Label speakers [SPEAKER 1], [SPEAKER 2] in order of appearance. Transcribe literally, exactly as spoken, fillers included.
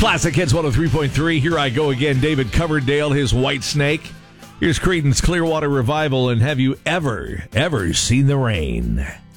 [SPEAKER 1] Classic Hits one oh three point three. Here I go again. David Coverdale, his White Snake. Here's Creedence Clearwater Revival, and have you ever, ever seen the rain?